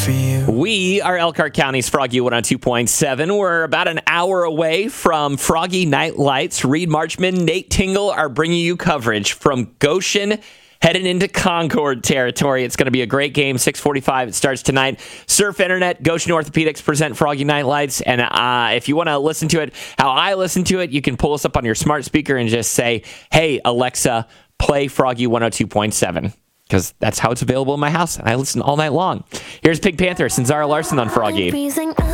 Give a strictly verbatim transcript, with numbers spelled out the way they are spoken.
for you. We are Elkhart County's Froggy one oh two point seven. We're about an hour away from Froggy Night Lights. Reed Marchman, Nate Tingle are bringing you coverage from Goshen, heading into Concord territory. It's going to be a great game. six forty-five, it starts tonight. Surf Internet, Goshen Orthopedics present Froggy Night Lights. And uh, if you want to listen to it how I listen to it, you can pull us up on your smart speaker and just say, hey, Alexa, play Froggy one oh two point seven. Because that's how it's available in my house. And I listen all night long. Here's Pink Panther, Sinzara Larson on Froggy.